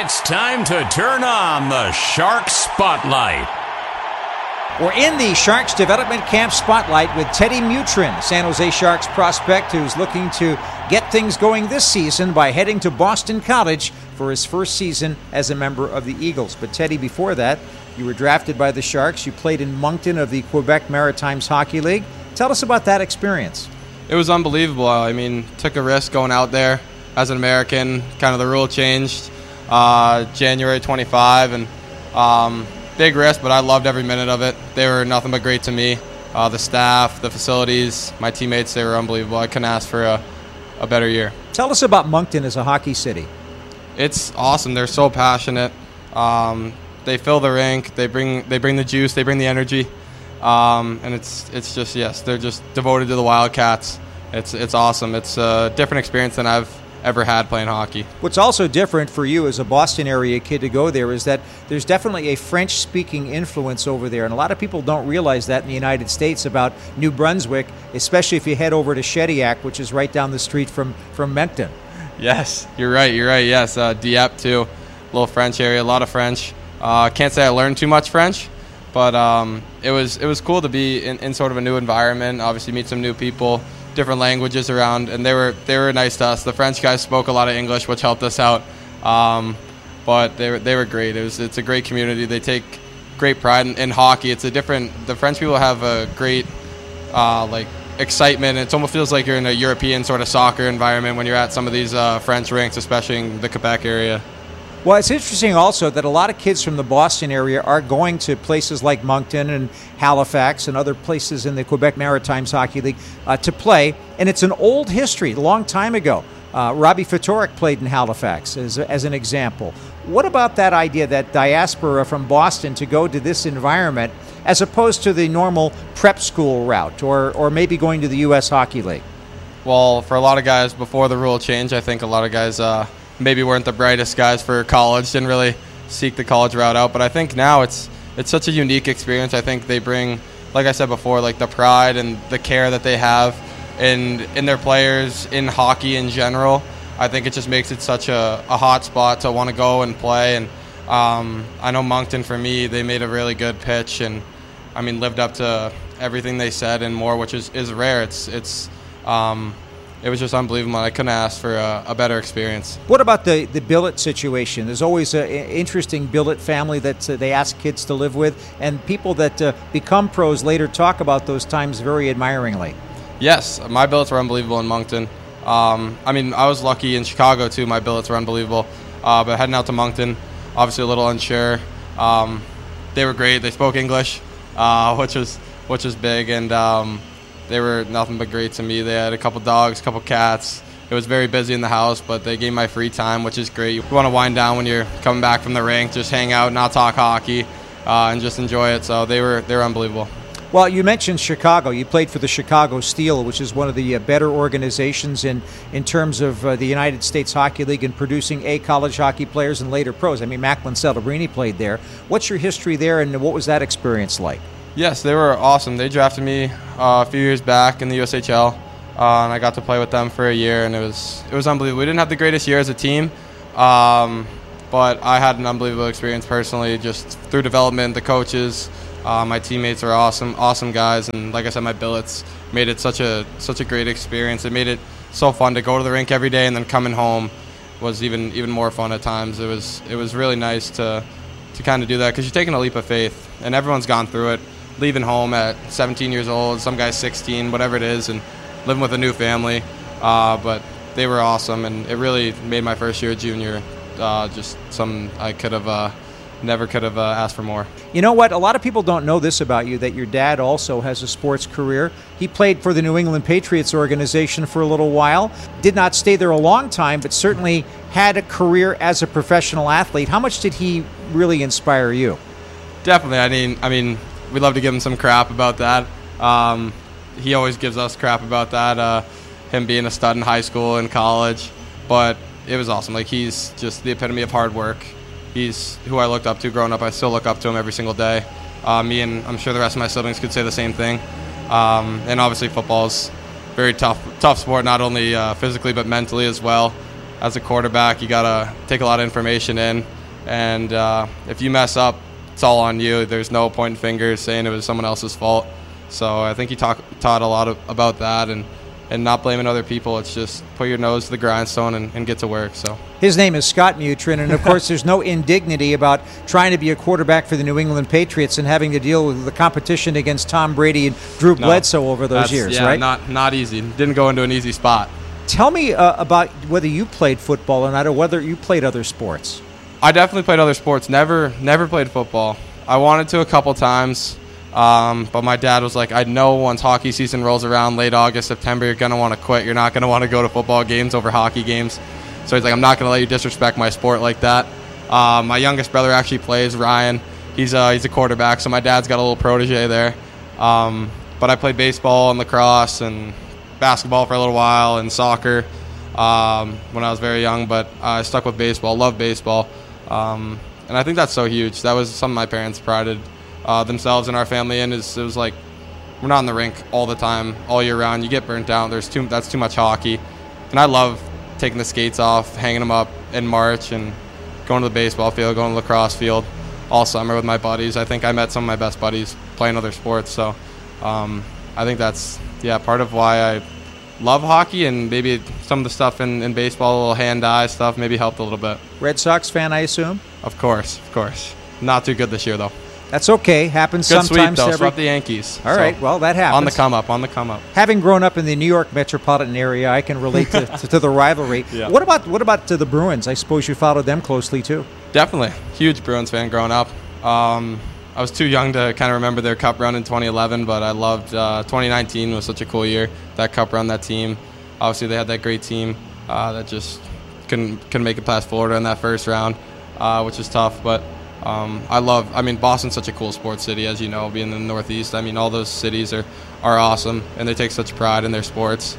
It's time to turn on the Shark Spotlight. We're in the Sharks Development Camp Spotlight with Teddy Mutrin, San Jose Sharks prospect who's looking to get things going this season by heading to Boston College for his first season as a member of the Eagles. But Teddy, before that, you were drafted by the Sharks. You played in Moncton of the Quebec Maritimes Hockey League. Tell us about that experience. It was unbelievable. I mean, took a risk going out there as an American. Kind of the rule changed January 25, and big risk, but I loved every minute of it. They were nothing but great to me. The staff, the facilities, my teammates, they were unbelievable. I couldn't ask for a better year. Tell us about Moncton as a hockey city. It's awesome. They're so passionate. They fill the rink. They bring the juice. They bring the energy. And it's just, yes, they're just devoted to the Wildcats. It's awesome. It's a different experience than I've ever had playing hockey. What's also different for you as a Boston area kid to go there is that there's definitely a French-speaking influence over there, and a lot of people don't realize that in the United States about New Brunswick, especially if you head over to Shediac, which is right down the street from Moncton. Yes, you're right. Yes, Dieppe too, a little French area, a lot of French. Can't say I learned too much French, but it was cool to be in sort of a new environment. Obviously, meet some new people, different languages around, and they were nice to us. The French guys spoke a lot of English, which helped us out. But they were great. It's a great community. They take great pride in hockey. The French people have a great excitement. It almost feels like you're in a European sort of soccer environment when you're at some of these French rinks, especially in the Quebec area. Well, it's interesting also that a lot of kids from the Boston area are going to places like Moncton and Halifax and other places in the Quebec Maritimes Hockey League to play. And it's an old history, a long time ago. Robbie Ftorek played in Halifax as an example. What about that idea, that diaspora from Boston to go to this environment as opposed to the normal prep school route or maybe going to the U.S. Hockey League? Well, for a lot of guys before the rule change, I think a lot of guys maybe weren't the brightest guys for college, didn't really seek the college route out. But I think now it's such a unique experience. I think they bring, like I said before, like the pride and the care that they have in their players, in hockey in general. I think it just makes it such a hot spot to want to go and play. And I know Moncton, for me, they made a really good pitch and, I mean, lived up to everything they said and more, which is rare. It was just unbelievable. I couldn't ask for a better experience. What about the billet situation? There's always an interesting billet family that they ask kids to live with, and people that become pros later talk about those times very admiringly. Yes, my billets were unbelievable in Moncton. I mean, I was lucky in Chicago too. My billets were unbelievable. But heading out to Moncton, obviously a little unsure. They were great. They spoke English, which was big, and they were nothing but great to me. They had a couple dogs, a couple cats. It was very busy in the house, but they gave my free time, which is great. You want to wind down when you're coming back from the rink, just hang out, not talk hockey, and just enjoy it. So they were unbelievable. Well, you mentioned Chicago. You played for the Chicago Steel, which is one of the better organizations in terms of the United States Hockey League and producing college hockey players and later pros. I mean, Macklin Celebrini played there. What's your history there, and what was that experience like? Yes, they were awesome. They drafted me a few years back in the USHL, and I got to play with them for a year, and it was unbelievable. We didn't have the greatest year as a team, but I had an unbelievable experience personally, just through development, the coaches. My teammates are awesome guys, and like I said, my billets made it such a great experience. It made it so fun to go to the rink every day, and then coming home was even more fun at times. It was really nice to kind of do that, because you're taking a leap of faith, and everyone's gone through it. Leaving home at 17 years old, some guys 16, whatever it is, and living with a new family. But they were awesome, and it really made my first year junior just something I never could have asked for more. You know what? A lot of people don't know this about you, that your dad also has a sports career. He played for the New England Patriots organization for a little while. Did not stay there a long time, but certainly had a career as a professional athlete. How much did he really inspire you? Definitely. I mean, we love to give him some crap about that. He always gives us crap about that, him being a stud in high school and college. But it was awesome. Like, he's just the epitome of hard work. He's who I looked up to growing up. I still look up to him every single day. Me and I'm sure the rest of my siblings could say the same thing. And obviously football's very tough sport, not only physically but mentally as well. as a quarterback, you got to take a lot of information in. And if you mess up, it's all on you. There's no pointing fingers saying it was someone else's fault. So I think he taught a lot about that and not blaming other people. It's just put your nose to the grindstone and get to work. So his name is Scott Mutrin, and of course there's no indignity about trying to be a quarterback for the New England Patriots and having to deal with the competition against Tom Brady and Drew Bledsoe over those years, right? Not easy. Didn't go into an easy spot. Tell me about whether you played football or not, or whether you played other sports. I definitely played other sports. Never played football. I wanted to a couple times, but my dad was like, I know once hockey season rolls around, late August, September, you're going to want to quit. You're not going to want to go to football games over hockey games. So he's like, I'm not going to let you disrespect my sport like that. My youngest brother actually plays, Ryan. He's a quarterback, so my dad's got a little protege there. But I played baseball and lacrosse and basketball for a little while and soccer when I was very young, but I stuck with baseball, love baseball. And I think that's so huge. That was something my parents prided themselves and our family in. It was like, we're not in the rink all the time, all year round. You get burnt out. That's too much hockey. And I love taking the skates off, hanging them up in March, and going to the baseball field, going to the lacrosse field all summer with my buddies. I think I met some of my best buddies playing other sports. So I think that's, part of why I love hockey, and maybe some of the stuff in baseball, a little hand-eye stuff, maybe helped a little bit. Red Sox fan, I assume? Of course. Not too good this year, though. That's okay. Happens good sometimes. Sweep, though. Swept the Yankees. All right. Well, that happens. On the come up. Having grown up in the New York metropolitan area, I can relate to the rivalry. Yeah. What about to the Bruins? I suppose you followed them closely too. Definitely. Huge Bruins fan growing up. I was too young to kind of remember their cup run in 2011, but I loved 2019 was such a cool year. That cup run, that team. Obviously, they had that great team that just couldn't make it past Florida in that first round, which was tough. But Boston's such a cool sports city, as you know, being in the Northeast. All those cities are awesome, and they take such pride in their sports.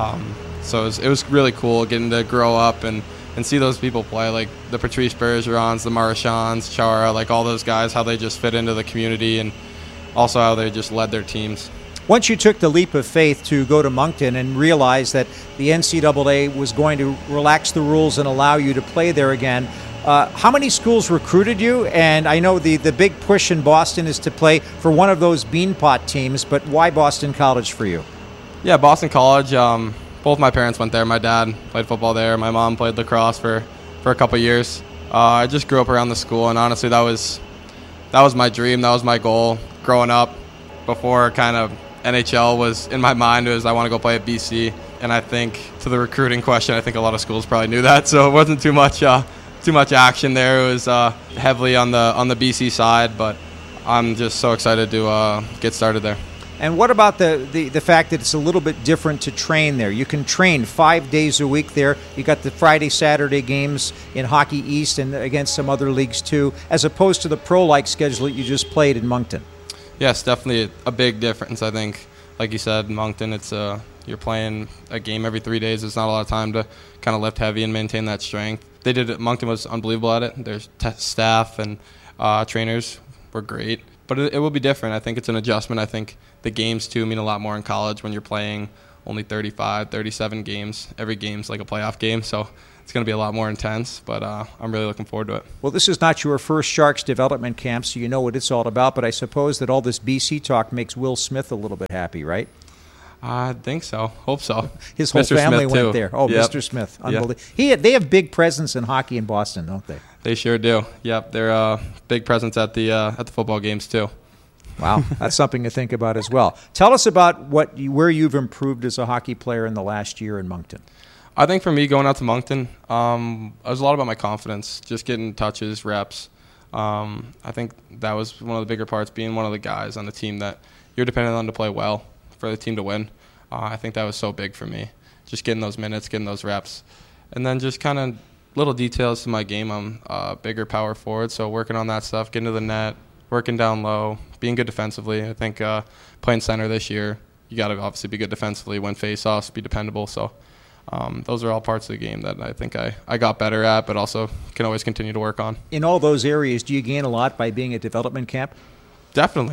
So it was really cool getting to grow up and see those people play, like the Patrice Bergerons, the Marchands, Chara, like all those guys, how they just fit into the community, and also how they just led their teams. Once you took the leap of faith to go to Moncton and realize that the NCAA was going to relax the rules and allow you to play there again, how many schools recruited you? And I know the big push in Boston is to play for one of those Beanpot teams, but why Boston College for you? Yeah, Boston College. Both my parents went there. My dad played football there. My mom played lacrosse for a couple years. I just grew up around the school, and honestly, that was my dream. That was my goal growing up. Before kind of NHL was in my mind, it was I want to go play at BC. And I think to the recruiting question, I think a lot of schools probably knew that, so it wasn't too much action there. It was heavily on the BC side, but I'm just so excited to get started there. And what about the fact that it's a little bit different to train there? You can train 5 days a week there. You got the Friday, Saturday games in Hockey East and against some other leagues too, as opposed to the pro-like schedule that you just played in Moncton. Yes, definitely a big difference. I think, like you said, Moncton, it's you're playing a game every 3 days. It's not a lot of time to kind of lift heavy and maintain that strength. They did it. Moncton was unbelievable at it. Their staff and trainers were great. But it will be different. I think it's an adjustment. I think the games, too, mean a lot more in college when you're playing only 35, 37 games. Every game's like a playoff game, so it's going to be a lot more intense, but I'm really looking forward to it. Well, this is not your first Sharks development camp, so you know what it's all about, but I suppose that all this BC talk makes Will Smith a little bit happy, right? I think so. Hope so. His whole Mr. family Smith, went too. there. Oh, Yep. Mr. Smith. Unbelievable. Yep. They have big presence in hockey in Boston, don't they? They sure do. Yep, they're a big presence at the football games, too. Wow, that's something to think about as well. Tell us about where you've improved as a hockey player in the last year in Moncton. I think for me, going out to Moncton, it was a lot about my confidence, just getting touches, reps. I think that was one of the bigger parts, being one of the guys on the team that you're dependent on to play well for the team to win. I think that was so big for me, just getting those minutes, getting those reps. And then just kind of little details to my game. I'm a bigger power forward, so working on that stuff, getting to the net, working down low, being good defensively. I think playing center this year, you got to obviously be good defensively, win faceoffs, be dependable. So those are all parts of the game that I think I got better at, but also can always continue to work on. In all those areas, do you gain a lot by being at development camp? Definitely.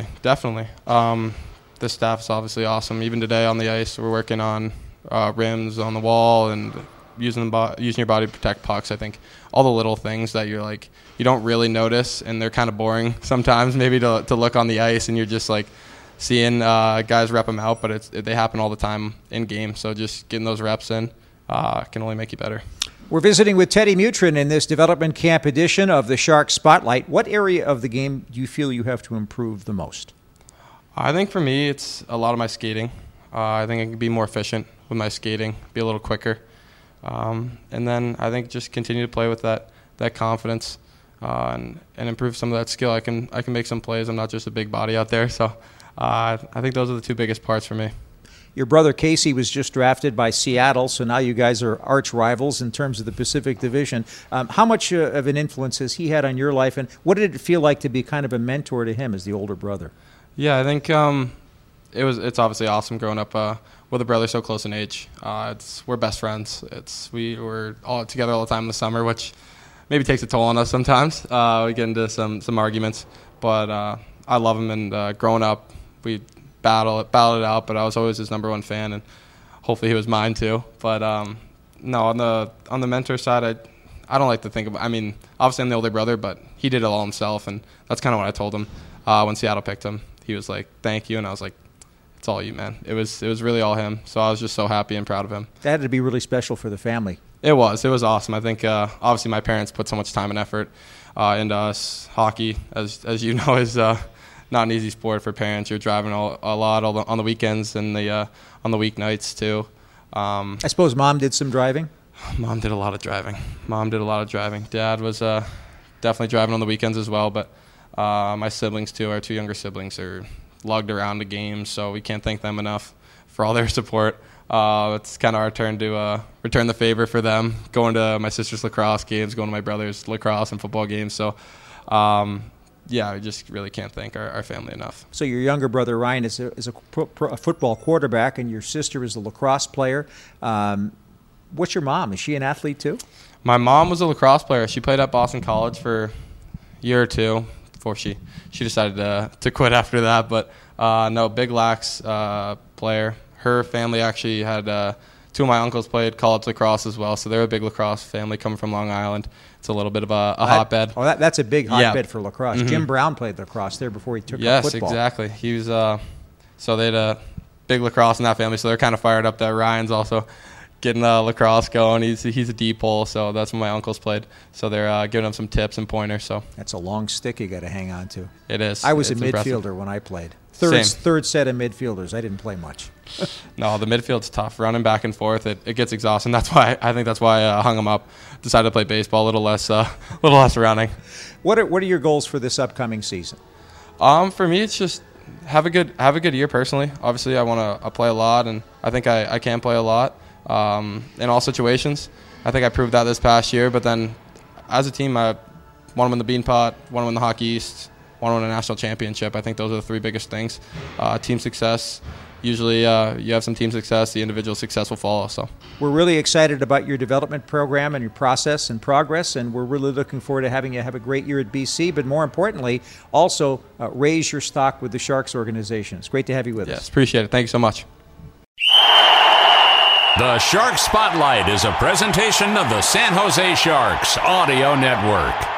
The staff's obviously awesome. Even today on the ice, we're working on rims on the wall and using your body to protect pucks. I think all the little things that you're like you don't really notice, and they're kind of boring sometimes maybe to look on the ice, and you're just like seeing guys rep them out, but they happen all the time in game. So just getting those reps in can only make you better. We're visiting with Teddy Mutrin in this development camp edition of the Shark Spotlight. What area of the game do you feel you have to improve the most? I think for me, it's a lot of my skating. I think I can be more efficient with my skating, be a little quicker. And then I think just continue to play with that confidence and improve some of that skill. I can make some plays. I'm not just a big body out there. So I think those are the two biggest parts for me. Your brother Casey was just drafted by Seattle, so now you guys are arch rivals in terms of the Pacific Division. How much of an influence has he had on your life, and what did it feel like to be kind of a mentor to him as the older brother? Yeah, I think it's obviously awesome growing up with a brother so close in age. We're best friends. We're all together all the time in the summer, which maybe takes a toll on us sometimes. We get into some arguments, but I love him, and growing up we battled it out, but I was always his number one fan, and hopefully he was mine too. But no, on the mentor side, I don't like to think about. I mean, obviously I'm the older brother, but he did it all himself, and that's kind of what I told him when Seattle picked him. He was like, "Thank you," and I was like, "It's all you, man." It was really all him. So I was just so happy and proud of him. That had to be really special for the family. It was awesome. I think obviously my parents put so much time and effort into us. Hockey, as you know, is not an easy sport for parents. You're driving a lot on the weekends and on the weeknights too. I suppose Mom did some driving? Mom did a lot of driving. Dad was definitely driving on the weekends as well, but my siblings too, our two younger siblings, are lugged around to games, so we can't thank them enough for all their support. It's kind of our turn to return the favor for them, going to my sister's lacrosse games, going to my brother's lacrosse and football games. So yeah, we just really can't thank our family enough. So your younger brother Ryan is a football quarterback, and your sister is a lacrosse player. What's your mom? Is she an athlete too? My mom was a lacrosse player. She played at Boston College for a year or two before she decided to quit after that. But no, big lax player. Her family actually had two of my uncles played college lacrosse as well, so they're a big lacrosse family coming from Long Island. It's a little bit of a hotbed. Oh, that's a big hotbed for lacrosse. Mm-hmm. Jim Brown played lacrosse there before he took up football. Yes, exactly. He was so they had a big lacrosse in that family, so they're kind of fired up that Ryan's also getting lacrosse going. He's a D-pole, so that's when my uncles played. So they're giving him some tips and pointers. So that's a long stick you got to hang on to. It is. I was a midfielder impressive. When I played. Third set of midfielders. I didn't play much. No, the midfield's tough. Running back and forth, it gets exhausting. That's why I hung him up. Decided to play baseball, a little less running. What are your goals for this upcoming season? For me, it's just have a good year personally. Obviously, I want to play a lot, and I think I can play a lot in all situations. I think I proved that this past year. But then, as a team, I want to win the Beanpot, want to win the Hockey East, want to win a national championship. I think those are the three biggest things. Team success. Usually you have some team success, the individual success will follow. So we're really excited about your development program and your process and progress, and we're really looking forward to having you have a great year at BC, but more importantly, also raise your stock with the Sharks organization. It's great to have you with us. Yes, appreciate it. Thank you so much. The Shark Spotlight is a presentation of the San Jose Sharks Audio Network.